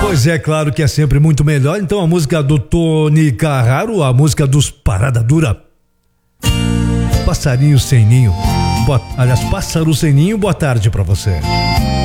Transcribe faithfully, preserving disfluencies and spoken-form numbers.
Pois é, claro que é sempre muito melhor. Então a música do Tony Carraro, a música dos Parada Dura. Passarinho sem ninho. Boa, aliás, Pássaro sem ninho, boa tarde pra você.